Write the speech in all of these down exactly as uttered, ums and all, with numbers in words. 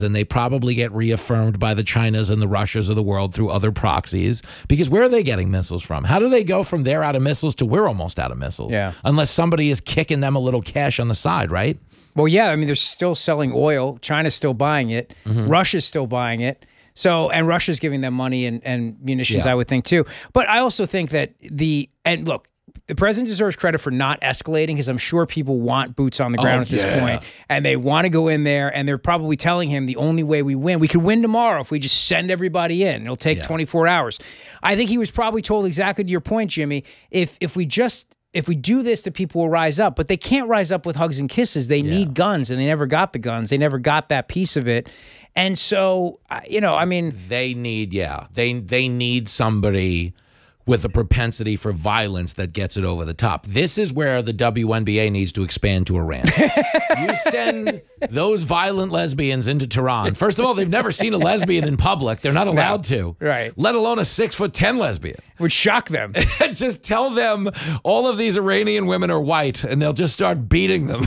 and they probably get reaffirmed by the Chinas and the Russias of the world through other proxies, because where are they getting missiles from? How do they go from they're out of missiles to we're almost out of missiles? Yeah. Unless somebody is kicking them a little cash on the side, right? Well, yeah, I mean, they're still selling oil. China's still buying it. Mm-hmm. Russia's still buying it. So, and Russia's giving them money and, and munitions, yeah. I would think, too. But I also think that the, and look, the president deserves credit for not escalating, because I'm sure people want boots on the ground oh, at this yeah. point, and they want to go in there, and they're probably telling him the only way we win, we could win tomorrow if we just send everybody in. It'll take yeah. twenty-four hours. I think he was probably told exactly to your point, Jimmy, if if we just, if we do this, the people will rise up, but they can't rise up with hugs and kisses. They yeah. need guns, and they never got the guns. They never got that piece of it. And so, you know, I mean, they need, yeah, they they need somebody with a propensity for violence that gets it over the top. This is where the W N B A needs to expand to Iran. You send those violent lesbians into Tehran. First of all, they've never seen a lesbian in public. They're not allowed no. to. Right. Let alone a six foot ten lesbian. Would shock them. Just tell them all of these Iranian women are white, and they'll just start beating them.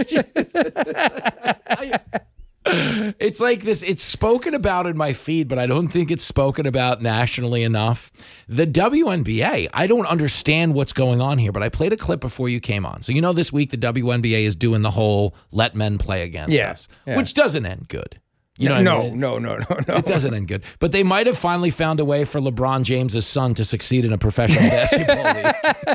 It's like this, it's spoken about in my feed, but I don't think it's spoken about nationally enough. The W N B A, I don't understand what's going on here, but I played a clip before you came on. So you know this week the W N B A is doing the whole let men play against yeah, us, yeah. which doesn't end good. You know no, I mean? no, no, no, no. It doesn't end good. But they might have finally found a way for LeBron James's son to succeed in a professional basketball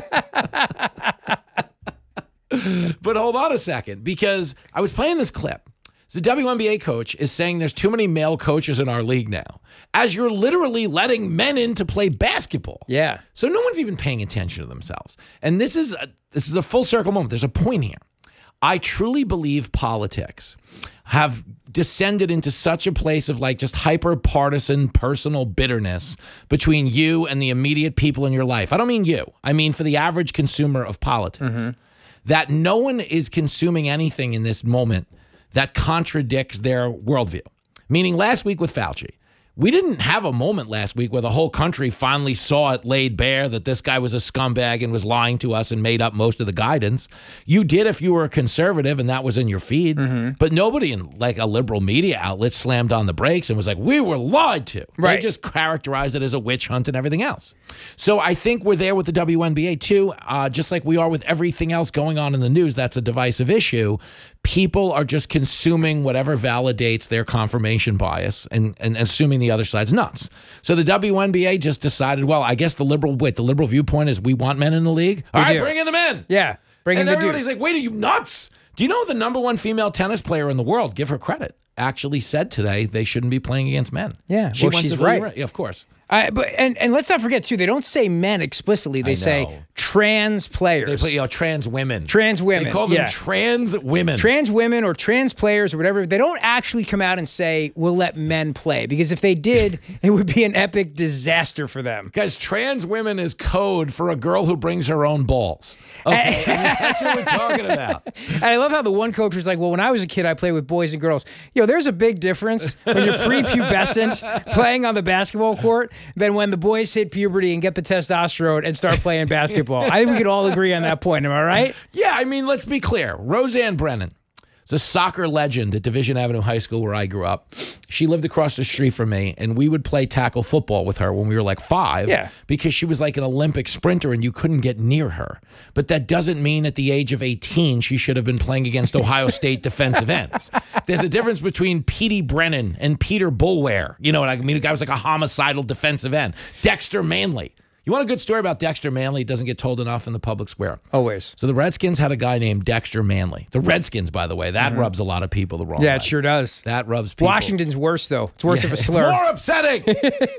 league. But hold on a second, because I was playing this clip. The W N B A coach is saying there's too many male coaches in our league now, as you're literally letting men in to play basketball. Yeah. So no one's even paying attention to themselves. And this is a, this is a full circle moment. There's a point here. I truly believe politics have descended into such a place of like just hyper partisan personal bitterness between you and the immediate people in your life. I don't mean you. I mean for the average consumer of politics, mm-hmm. that no one is consuming anything in this moment that contradicts their worldview. Meaning last week with Fauci, we didn't have a moment last week where the whole country finally saw it laid bare that this guy was a scumbag and was lying to us and made up most of the guidance. You did if you were a conservative and that was in your feed, mm-hmm. but nobody in like a liberal media outlet slammed on the brakes and was like, we were lied to. Right. They just characterized it as a witch hunt and everything else. So I think we're there with the W N B A too, uh, just like we are with everything else going on in the news that's a divisive issue. People are just consuming whatever validates their confirmation bias and, and assuming the other side's nuts. So the W N B A just decided, well, I guess the liberal wait, the liberal viewpoint is we want men in the league. All we right, do. bring in the men. Yeah, bring and in the dudes. everybody's like, wait, are you nuts? Do you know the number one female tennis player in the world, give her credit, actually said today they shouldn't be playing against men. Yeah, she well, she's right. right. Yeah, of course. Uh, but and, and let's not forget, too, they don't say men explicitly. They say trans players. They play, you know, trans women. Trans women. They call them yeah. trans women. Trans women or trans players or whatever. They don't actually come out and say, we'll let men play. Because if they did, it would be an epic disaster for them. Guys, trans women is code for a girl who brings her own balls. Okay, I mean, that's what we're talking about. And I love how the one coach was like, well, when I was a kid, I played with boys and girls. Yo, there's a big difference when you're prepubescent playing on the basketball court than when the boys hit puberty and get the testosterone and start playing basketball. I think we could all agree on that point. Am I right? Yeah, I mean, let's be clear. Roseanne Brennan is a soccer legend at Division Avenue High School where I grew up. She lived across the street from me, and we would play tackle football with her when we were like five yeah. because she was like an Olympic sprinter and you couldn't get near her. But that doesn't mean at the age of eighteen she should have been playing against Ohio State defensive ends. There's a difference between Petey Brennan and Peter Bulware. You know what I mean? A guy was like a homicidal defensive end. Dexter Manley. You want a good story about Dexter Manley? It doesn't get told enough in the public square. Always. So the Redskins had a guy named Dexter Manley. The Redskins, by the way, that mm-hmm. rubs a lot of people the wrong yeah, way. Yeah, it sure does. That rubs people. Washington's worse, though. It's worse yeah, of a slur. It's more upsetting.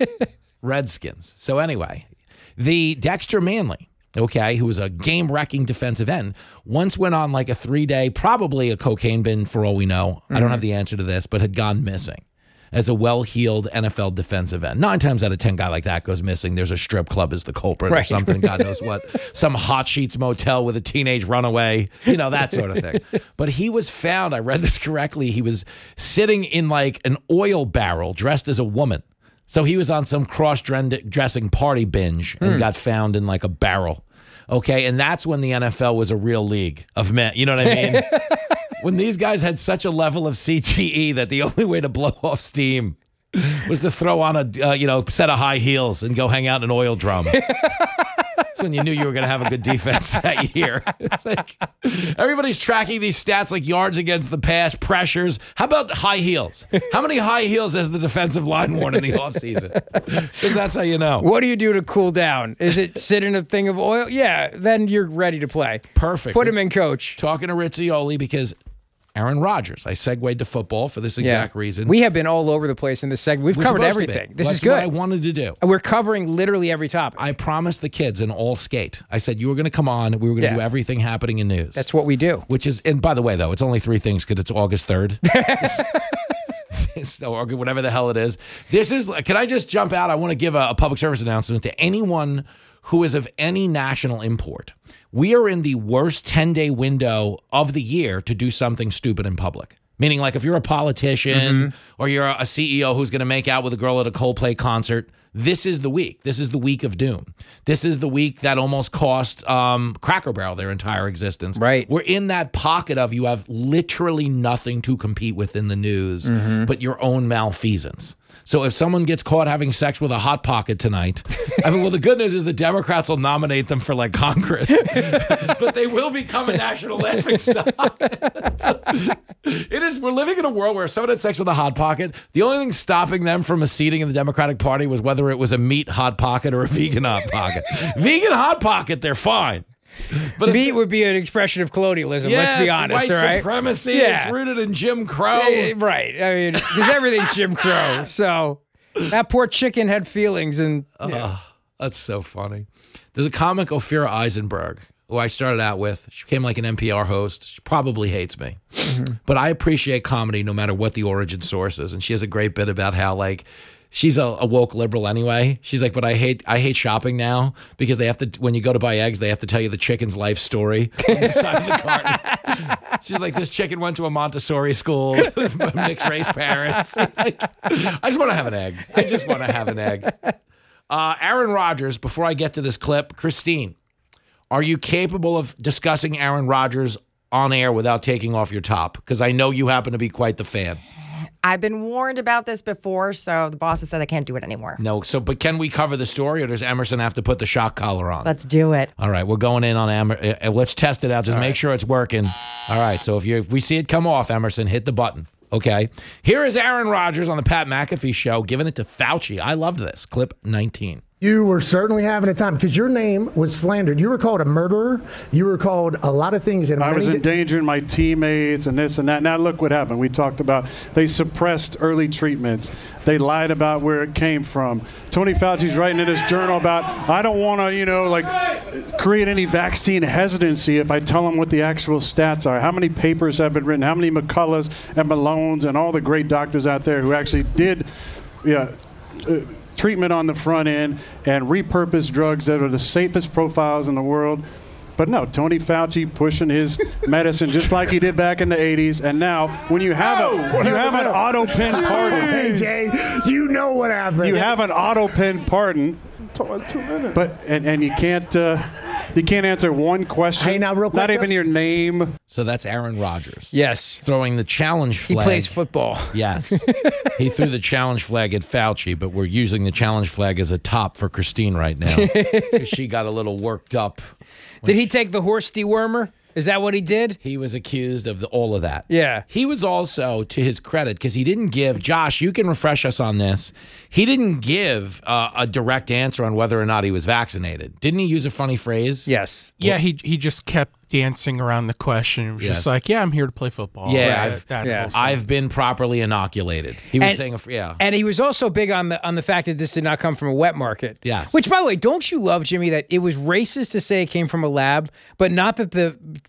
Redskins. So anyway, the Dexter Manley, okay, who was a game-wrecking defensive end, once went on like a three-day, probably a cocaine bin for all we know. Mm-hmm. I don't have the answer to this, but had gone missing as a well-heeled N F L defensive end. Nine times out of ten, guy like that goes missing. There's a strip club as the culprit right. or something, God knows what. Some Hot Sheets motel with a teenage runaway, you know, that sort of thing. But he was found, I read this correctly, he was sitting in like an oil barrel dressed as a woman. So he was on some cross-dressing party binge and mm. got found in like a barrel. Okay, and that's when the N F L was a real league of men. You know what I mean? when these guys had such a level of C T E that the only way to blow off steam was to throw on a uh, you know set of high heels and go hang out in an oil drum. That's when you knew you were going to have a good defense that year. It's like everybody's tracking these stats like yards against the pass, pressures. How about high heels? How many high heels has the defensive line worn in the offseason? Because that's how you know. What do you do to cool down? Is it sit in a thing of oil? Yeah, then you're ready to play. Perfect. Put him in, coach. Talking to Rizzioli because Aaron Rodgers. I segued to football for this exact yeah. reason. We have been all over the place in this segment. We've We're covered everything. This That's is good. What I wanted to do. We're covering literally every topic. I promised the kids an all skate. I said you were going to come on. We were going to Yeah. do everything happening in news. That's what we do. Which is, and by the way, though, it's only three things because it's August third. Or whatever the hell it is. This is, can I just jump out? I want to give a, a public service announcement to anyone who is of any national import. We are in the worst ten-day window of the year to do something stupid in public. Meaning, like, if you're a politician mm-hmm. or you're a C E O who's going to make out with a girl at a Coldplay concert, this is the week. This is the week of doom. This is the week that almost cost um, Cracker Barrel their entire existence. Right. We're in that pocket of you have literally nothing to compete with in the news mm-hmm. but your own malfeasance. So if someone gets caught having sex with a Hot Pocket tonight, I mean, well, the good news is the Democrats will nominate them for, like, Congress. But they will become a national laughingstock. It is, we're living in a world where if someone had sex with a Hot Pocket, the only thing stopping them from a seating in the Democratic Party was whether it was a meat Hot Pocket or a vegan Hot Pocket. Vegan Hot Pocket, they're fine. But meat would be an expression of colonialism, yeah, let's be honest, white all right? supremacy, yeah. It's rooted in Jim Crow. Yeah, right. I mean, because everything's Jim Crow. So that poor chicken had feelings. and uh, yeah. That's so funny. There's a comic, Ophira Eisenberg, who I started out with. She became like an N P R host. She probably hates me. Mm-hmm. But I appreciate comedy no matter what the origin source is. And she has a great bit about how, like, she's a, a woke liberal anyway. She's like, but I hate I hate shopping now because they have to, when you go to buy eggs, they have to tell you the chicken's life story on the side of the carton. She's like, this chicken went to a Montessori school, mixed race parents. Like, I just want to have an egg. I just want to have an egg. Uh, Aaron Rodgers, before I get to this clip, Christine, are you capable of discussing Aaron Rodgers on air without taking off your top? Because I know you happen to be quite the fan. I've been warned about this before, so the boss has said I can't do it anymore. No, so, but can we cover the story, or does Emerson have to put the shock collar on? Let's do it. All right, we're going in on Emerson. Uh, let's test it out. Just All make right. sure it's working. All right, so if you if we see it come off, Emerson, hit the button. Okay. Here is Aaron Rodgers on the Pat McAfee show, giving it to Fauci. I loved this. Clip nineteen. You were certainly having a time because your name was slandered. You were called a murderer. You were called a lot of things. And I was many- endangering my teammates and this and that. Now look what happened. We talked about they suppressed early treatments. They lied about where it came from. Tony Fauci's writing in his journal about, I don't want to, you know, like create any vaccine hesitancy if I tell them what the actual stats are. How many papers have been written? How many McCulloughs and Malones and all the great doctors out there who actually did, yeah, uh, treatment on the front end and repurposed drugs that are the safest profiles in the world. But no, Tony Fauci pushing his medicine just like he did back in the eighties. And now, when you have oh, a you have an auto pen pardon, hey Jay, you know what happened. you have an auto pen pardon, Two minutes. but and, and you can't uh, you can't answer one question. Hey, now real quick, not even though. your name. So that's Aaron Rodgers. Yes. Throwing the challenge He flag. plays football. Yes. He threw the challenge flag at Fauci, but we're using the challenge flag as a top for Christine right now. Because she got a little worked up. Did he take the horse dewormer? Is that what he did? He was accused of the, all of that. Yeah. He was also, to his credit, because he didn't give, Josh, you can refresh us on this. He didn't give uh, a direct answer on whether or not he was vaccinated. Didn't he use a funny phrase? Yes. Yeah, he he just kept dancing around the question. It was Yes. just like, yeah, I'm here to play football. Yeah, Right, I've- that yeah. whole stuff. I've been properly inoculated. He was And- saying, a, yeah. And he was also big on the on the fact that this did not come from a wet market. Yes. Which, by the way, don't you love, Jimmy, that it was racist to say it came from a lab, but not that the